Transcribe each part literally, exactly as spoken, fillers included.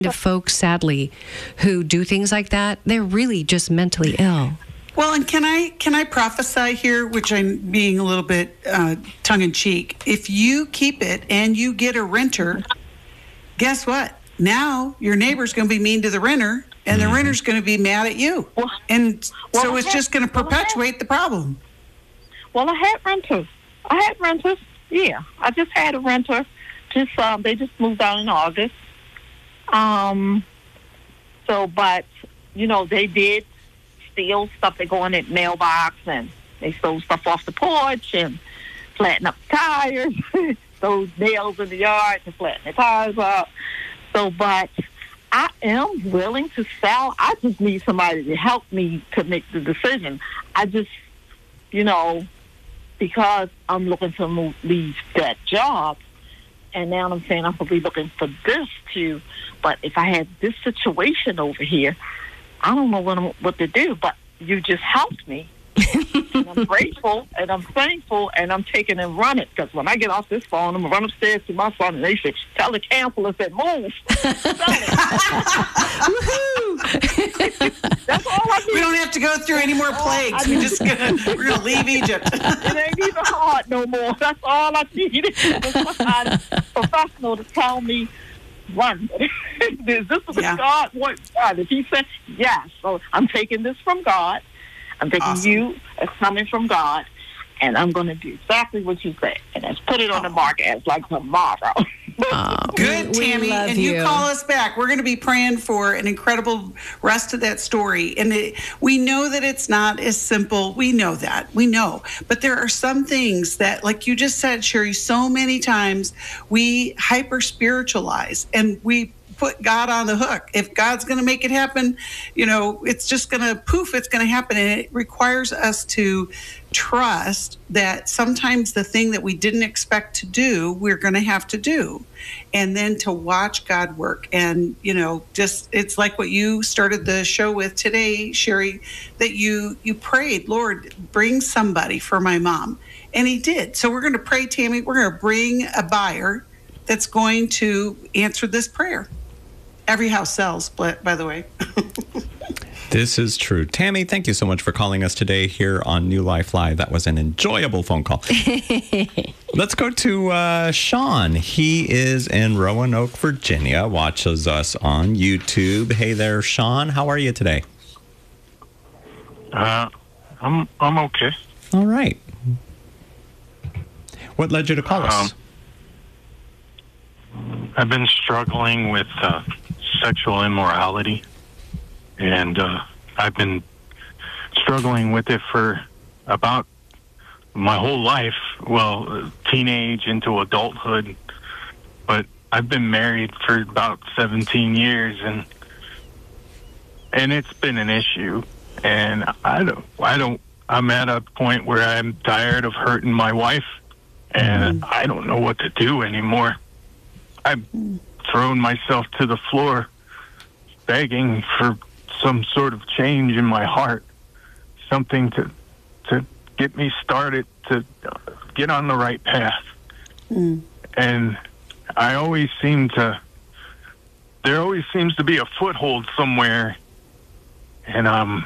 of folks, sadly, who do things like that, they're really just mentally ill. Well, and can I can I prophesy here, which I'm being a little bit uh, tongue-in-cheek. If you keep it and you get a renter, guess what? Now your neighbor's going to be mean to the renter, and the renter's going to be mad at you. And well, so it's had, just going to perpetuate well, the problem. Well, I had renters. I had renters. Yeah, I just had a renter. Just um, they just moved out in August. Um. So, but you know, they did steal stuff. They go in that mailbox and they stole stuff off the porch and flatten up the tires. Those nails in the yard to flatten the tires up. So, but I am willing to sell. I just need somebody to help me to make the decision. I just, you know, because I'm looking to move, leave that job, and now I'm saying I'm going to be looking for this too. But if I had this situation over here, I don't know what I'm, what to do. But you just helped me. And I'm grateful, and I'm thankful, and I'm taking and running. Because when I get off this phone, I'm going to run upstairs to my son, and they say, tell the counselors that move. Woohoo! That's all I need. We don't have to go through any more plagues. We're just gonna we're gonna leave Egypt. It ain't even hard no more. That's all I need. Somebody professional to tell me, run. Is this what Yeah. God wants? God, if He said yes, so I'm taking this from God. I'm taking Awesome. you as coming from God, and I'm going to do exactly what you said, and let's put it on the market as like tomorrow. Oh, Good, we, Tammy. we love and you. you call us back. We're going to be praying for an incredible rest of that story. And it, we know that it's not as simple. We know that. We know. But there are some things that, like you just said, Sherry, so many times we hyper spiritualize and we put God on the hook. If God's going to make it happen, you know, it's just going to poof, it's going to happen. And it requires us to trust that sometimes the thing that we didn't expect to do, we're going to have to do. And then to watch God work. And, you know, just it's like what you started the show with today, Sherry, that you you prayed, Lord, bring somebody for my mom. And He did. So we're going to pray, Tammy, we're going to bring a buyer that's going to answer this prayer. Every house sells, by the way. This is true. Tammy, thank you so much for calling us today here on New Life Live. That was an enjoyable phone call. Let's go to uh, Sean. He is in Roanoke, Virginia, watches us on YouTube. Hey there, Sean. How are you today? Uh, I'm I'm okay. All right. What led you to call us? Um, I've been struggling with uh, sexual immorality, and uh, I've been struggling with it for about my whole life. Well, teenage into adulthood, but I've been married for about seventeen years, and and it's been an issue. And I don't, I don't. I'm at a point where I'm tired of hurting my wife, and mm-hmm. I don't know what to do anymore. I've thrown myself to the floor, begging for some sort of change in my heart, something to to get me started, to get on the right path. Mm. And I always seem to, there always seems to be a foothold somewhere, and um,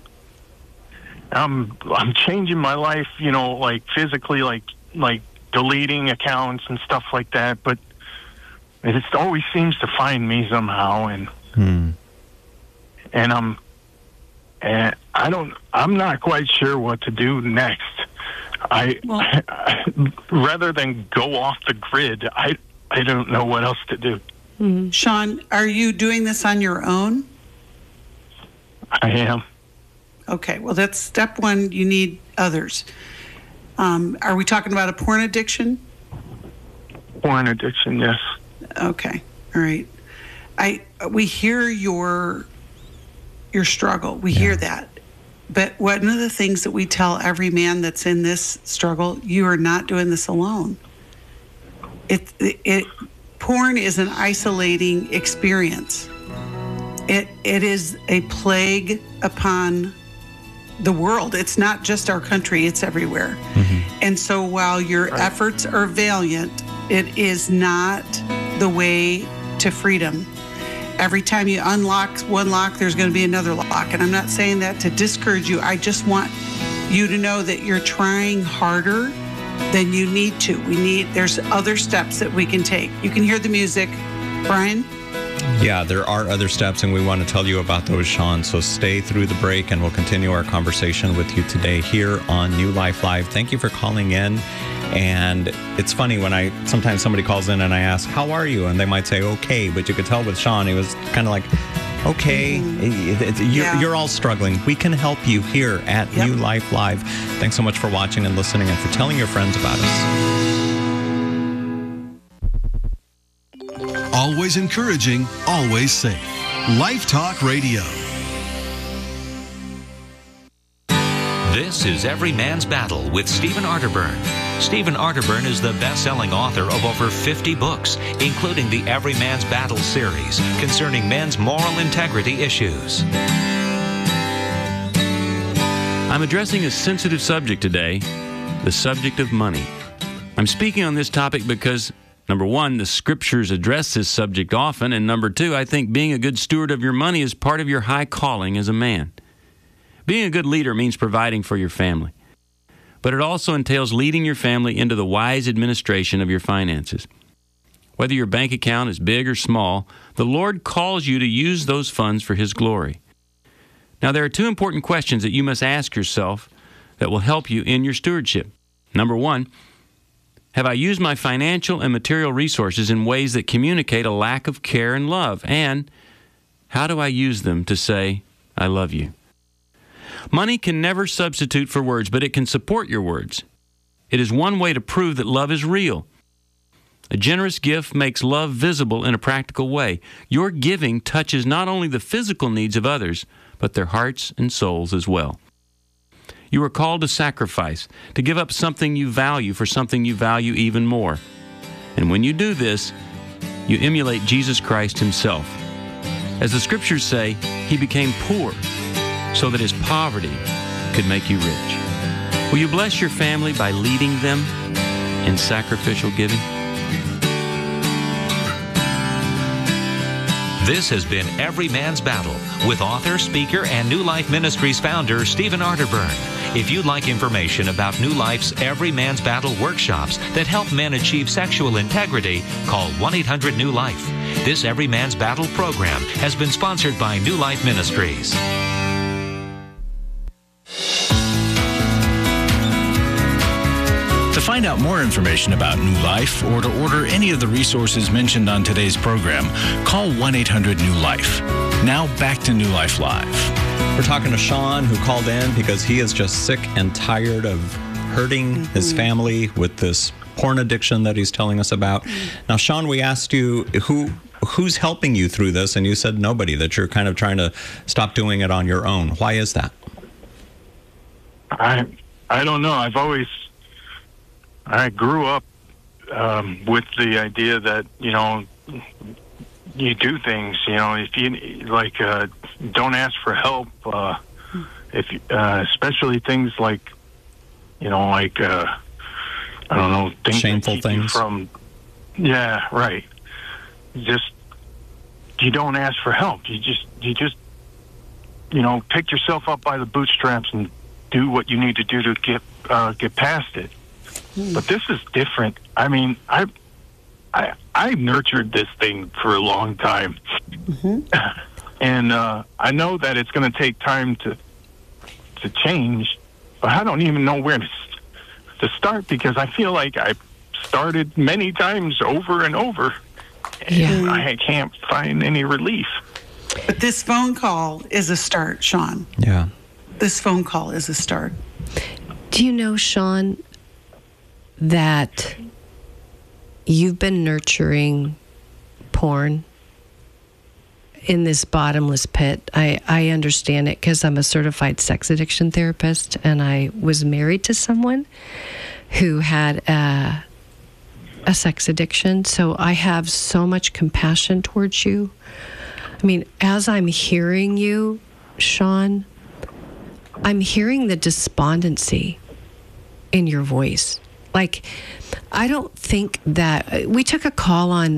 I'm I'm changing my life, you know, like physically, like like deleting accounts and stuff like that, but it always seems to find me somehow, and hmm. and I'm and I don't I'm not quite sure what to do next. I, well, I rather than go off the grid, I I don't know what else to do. Mm-hmm. Sean, are you doing this on your own? I am. Okay, well that's step one. You need others. Um, are we talking about a porn addiction? Porn addiction, yes. Okay. All right. I we hear your your struggle. We yeah. hear that. But one of the things that we tell every man that's in this struggle, you are not doing this alone. It it, it porn is an isolating experience. It it is a plague upon the world. It's not just our country, it's everywhere. Mm-hmm. And so while your right. efforts are valiant, it is not the way to freedom. Every time you unlock one lock, there's going to be another lock. And I'm not saying that to discourage you. I just want you to know that you're trying harder than you need to. We need, there's other steps that we can take. You can hear the music. Brian? Yeah, there are other steps, and we want to tell you about those, Sean. So stay through the break, and we'll continue our conversation with you today here on New Life Live. Thank you for calling in. And it's funny when I sometimes somebody calls in and I ask, how are you? And they might say, okay. But you could tell with Sean, he was kind of like, okay, mm-hmm. you're, yeah. you're all struggling. We can help you here at yep. New Life Live. Thanks so much for watching and listening and for telling your friends about us. Always encouraging, always safe. Life Talk Radio. This is Every Man's Battle with Stephen Arterburn. Stephen Arterburn is the best-selling author of over fifty books, including the Every Man's Battle series concerning men's moral integrity issues. I'm addressing a sensitive subject today, the subject of money. I'm speaking on this topic because, number one, the scriptures address this subject often, and number two, I think being a good steward of your money is part of your high calling as a man. Being a good leader means providing for your family, but it also entails leading your family into the wise administration of your finances. Whether your bank account is big or small, the Lord calls you to use those funds for His glory. Now, there are two important questions that you must ask yourself that will help you in your stewardship. Number one, have I used my financial and material resources in ways that communicate a lack of care and love? And how do I use them to say, I love you? Money can never substitute for words, but it can support your words. It is one way to prove that love is real. A generous gift makes love visible in a practical way. Your giving touches not only the physical needs of others, but their hearts and souls as well. You are called to sacrifice, to give up something you value for something you value even more. And when you do this, you emulate Jesus Christ Himself. As the Scriptures say, He became poor so that His poverty could make you rich. Will you bless your family by leading them in sacrificial giving? This has been Every Man's Battle with author, speaker, and New Life Ministries founder Stephen Arterburn. If you'd like information about New Life's Every Man's Battle workshops that help men achieve sexual integrity, call one eight hundred new life. This Every Man's Battle program has been sponsored by New Life Ministries. To find out more information about New Life or to order any of the resources mentioned on today's program, call one eight hundred new life. Now back to New Life Live. We're talking to Sean, who called in because he is just sick and tired of hurting mm-hmm. his family with this porn addiction that he's telling us about. Mm-hmm. Now, Sean, we asked you who who's helping you through this, and you said nobody, that you're kind of trying to stop doing it on your own. Why is that? I I don't know. I've always I grew up um, with the idea that, you know, you do things, you know, if you like, uh, don't ask for help. Uh, if you, uh, especially things like, you know, like uh, I don't know, things shameful that keep things you from. Yeah, right. Just you don't ask for help. You just you just you know pick yourself up by the bootstraps and do what you need to do to get uh, get past it. But this is different. I mean, I, I, I nurtured this thing for a long time, mm-hmm. and uh, I know that it's going to take time to to change. But I don't even know where to to start because I feel like I started many times over and over, and yeah. I can't find any relief. But this phone call is a start, Sean. Yeah, this phone call is a start. Do you know, Sean, that you've been nurturing porn in this bottomless pit? I, I understand it because I'm a certified sex addiction therapist, and I was married to someone who had a, a sex addiction. So I have so much compassion towards you. I mean, as I'm hearing you, Sean, I'm hearing the despondency in your voice. Like, I don't think that we took a call on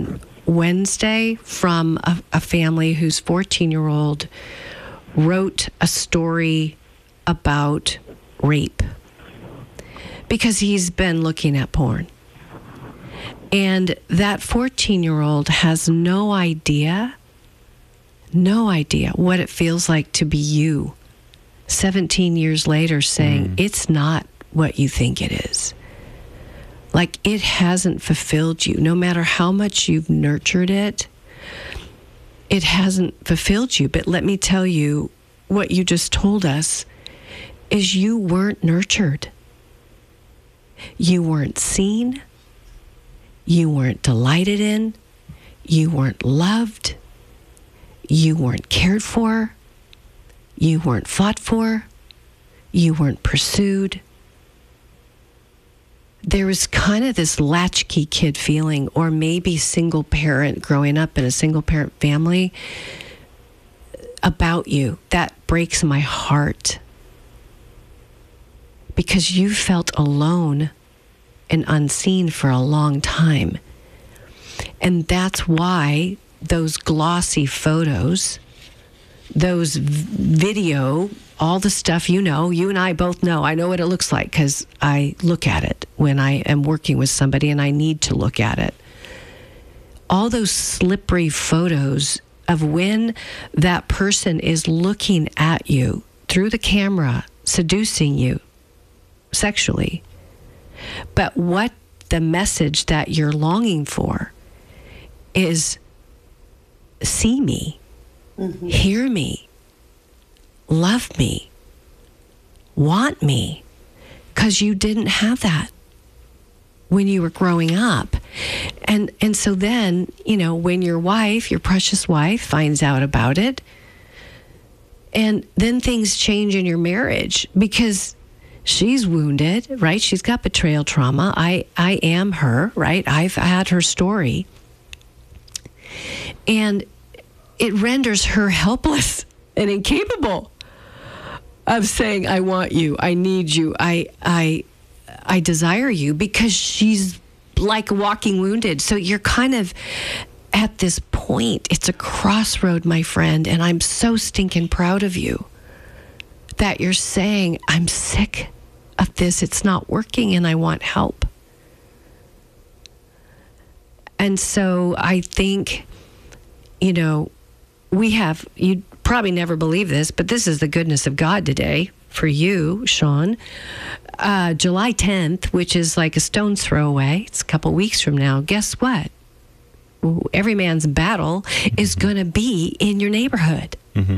Wednesday from a, a family whose fourteen-year-old wrote a story about rape because he's been looking at porn. And that fourteen-year-old has no idea, no idea what it feels like to be you seventeen years later saying, mm. it's not what you think it is. Like, it hasn't fulfilled you. No matter how much you've nurtured it, it hasn't fulfilled you. But let me tell you, what you just told us is you weren't nurtured. You weren't seen. You weren't delighted in. You weren't loved. You weren't cared for. You weren't fought for. You weren't pursued. There was kind of this latchkey kid feeling, or maybe single parent growing up in a single parent family about you. That breaks my heart because you felt alone and unseen for a long time. And that's why those glossy photos, those v- video, all the stuff, you know, you and I both know. I know what it looks like because I look at it when I am working with somebody and I need to look at it. All those slippery photos of when that person is looking at you through the camera, seducing you sexually. But what the message that you're longing for is see me, mm-hmm. hear me, love me, want me, because you didn't have that when you were growing up. And and so then, you know, when your wife, your precious wife, finds out about it, and then things change in your marriage because she's wounded, right? She's got betrayal trauma. I, I am her, right? I've had her story. And it renders her helpless and incapable of saying, I want you, I need you, I I I desire you, because she's like walking wounded. So you're kind of at this point. It's a crossroad, my friend, and I'm so stinking proud of you that you're saying, I'm sick of this, it's not working, and I want help. And so I think, you know, we have, you'd probably never believe this, but this is the goodness of God today for you, Sean. Uh, July tenth, which is like a stone's throw away, it's a couple weeks from now. Guess what? Every Man's Battle mm-hmm. is going to be in your neighborhood. Mm-hmm.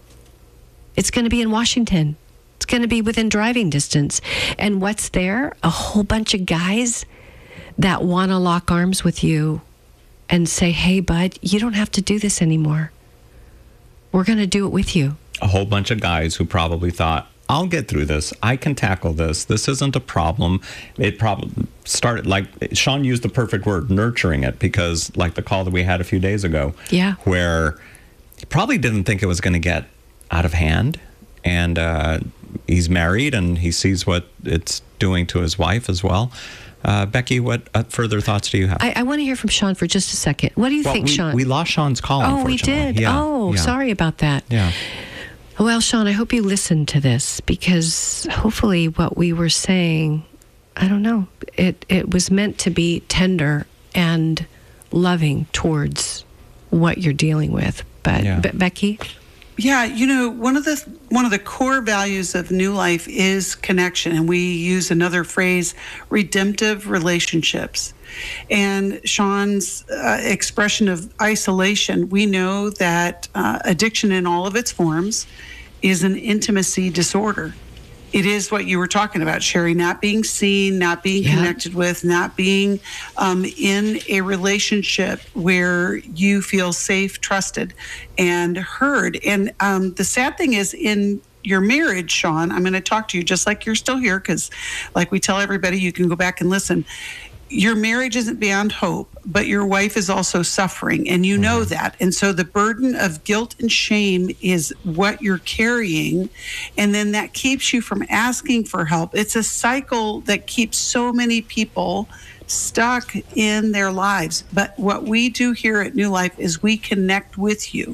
It's going to be in Washington. It's going to be within driving distance. And what's there? A whole bunch of guys that want to lock arms with you and say, hey, bud, you don't have to do this anymore. We're going to do it with you. A whole bunch of guys who probably thought, I'll get through this. I can tackle this. This isn't a problem. It probably started, like Sean used the perfect word, nurturing it, because like the call that we had a few days ago, yeah, where he probably didn't think it was going to get out of hand. And uh, he's married and he sees what it's doing to his wife as well. Uh, Becky, what uh, further thoughts do you have? I, I want to hear from Sean for just a second. What do you well, think, we, Sean? We lost Sean's call, Oh, we did? Yeah, oh, yeah. sorry about that. Yeah. Well, Sean, I hope you listened to this, because hopefully what we were saying, I don't know, it, it was meant to be tender and loving towards what you're dealing with. But, yeah. but Becky? Yeah, you know, one of the one of the core values of New Life is connection, and we use another phrase, redemptive relationships. And Sean's uh, expression of isolation, we know that uh, addiction in all of its forms is an intimacy disorder. It is what you were talking about, Sherry, not being seen, not being yeah. connected with, not being um, in a relationship where you feel safe, trusted, and heard. And um, the sad thing is, in your marriage, Sean, I'm going to talk to you just like you're still here, because like we tell everybody, you can go back and listen. Your marriage isn't beyond hope, but your wife is also suffering, and you know that. And so the burden of guilt and shame is what you're carrying, and then that keeps you from asking for help. It's a cycle that keeps so many people stuck in their lives. But what we do here at New Life is we connect with you.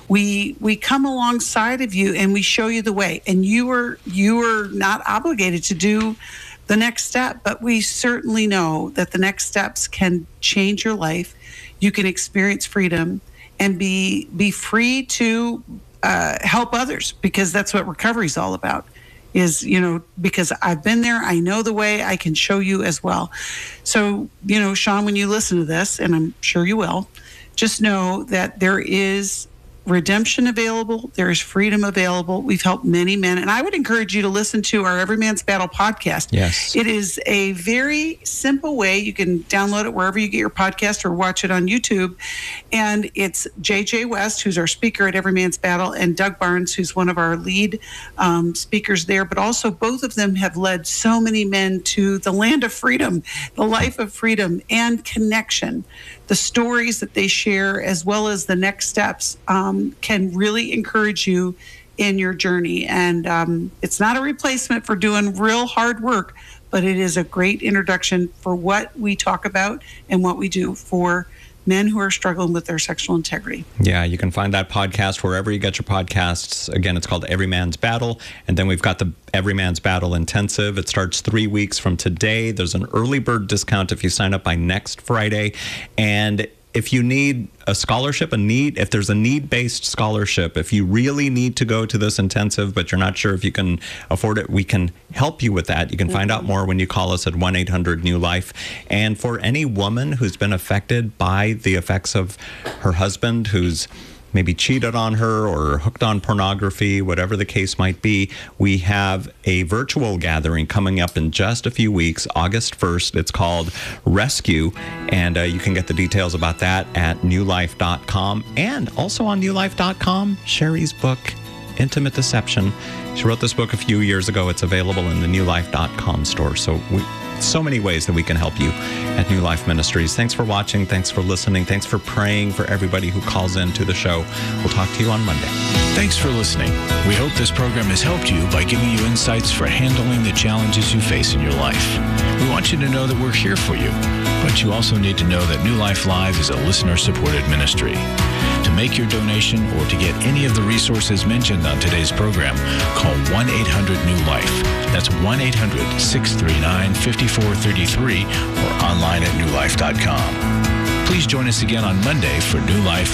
We we come alongside of you and we show you the way. And you are you are not obligated to do the next step, but we certainly know that the next steps can change your life. You can experience freedom and be be free to uh, help others, because that's what recovery is all about. Is, you know, because I've been there, I know the way, I can show you as well. So, you know, Sean, when you listen to this, and I'm sure you will, just know that there is redemption available. There is freedom available. We've helped many men. And I would encourage you to listen to our Every Man's Battle podcast. Yes. It is a very simple way. You can download it wherever you get your podcast or watch it on YouTube. And it's J J West, who's our speaker at Every Man's Battle, and Doug Barnes, who's one of our lead um, speakers there. But also both of them have led so many men to the land of freedom, the life of freedom and connection. The stories that they share, as well as the next steps, um, can really encourage you in your journey. And um, it's not a replacement for doing real hard work, but it is a great introduction for what we talk about and what we do for men who are struggling with their sexual integrity. Yeah, you can find that podcast wherever you get your podcasts. Again, it's called Every Man's Battle. And then we've got the Every Man's Battle Intensive. It starts three weeks from today. There's an early bird discount if you sign up by next Friday. And if you need a scholarship, a need, if there's a need-based scholarship, if you really need to go to this intensive, but you're not sure if you can afford it, we can help you with that. You can find out more when you call us at one eight hundred new life. And for any woman who's been affected by the effects of her husband, who's maybe cheated on her or hooked on pornography, whatever the case might be, we have a virtual gathering coming up in just a few weeks, August first. It's called Rescue, and uh, you can get the details about that at new life dot com. And also on new life dot com, Sherry's book, Intimate Deception. She wrote this book a few years ago. It's available in the new life dot com store. So we so many ways that we can help you at New Life Ministries. Thanks for watching. Thanks for listening. Thanks for praying for everybody who calls in to the show. We'll talk to you on Monday. Thanks for listening. We hope this program has helped you by giving you insights for handling the challenges you face in your life. We want you to know that we're here for you, but you also need to know that New Life Live is a listener-supported ministry. To make your donation or to get any of the resources mentioned on today's program, call one eight hundred new life. That's one eight hundred six three nine five four three three or online at new life dot com. Please join us again on Monday for New Life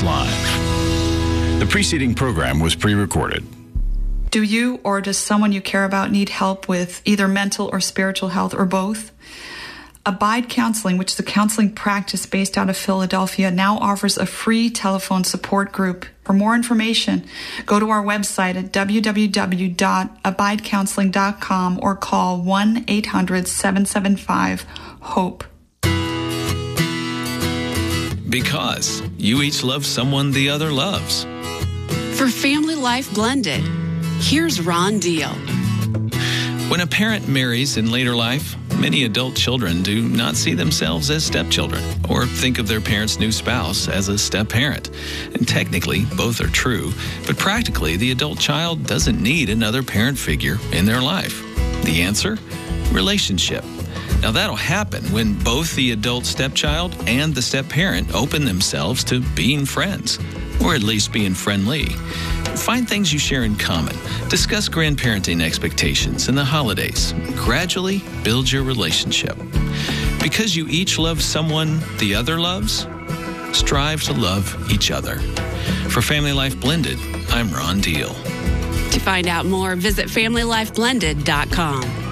Live. The preceding program was pre-recorded. Do you or does someone you care about need help with either mental or spiritual health or both? Abide Counseling, which is a counseling practice based out of Philadelphia, now offers a free telephone support group. For more information, go to our website at w w w dot abide counseling dot com or call one eight hundred seven seven five HOPE. Because you each love someone the other loves. For Family Life Blended, here's Ron Deal. When a parent marries in later life, many adult children do not see themselves as stepchildren or think of their parent's new spouse as a step-parent. And technically, both are true, but practically, the adult child doesn't need another parent figure in their life. The answer? Relationship. Now, that'll happen when both the adult stepchild and the step-parent open themselves to being friends, or at least being friendly. Find things you share in common. Discuss grandparenting expectations and the holidays. Gradually build your relationship. Because you each love someone the other loves, strive to love each other. For Family Life Blended, I'm Ron Deal. To find out more, visit family life blended dot com.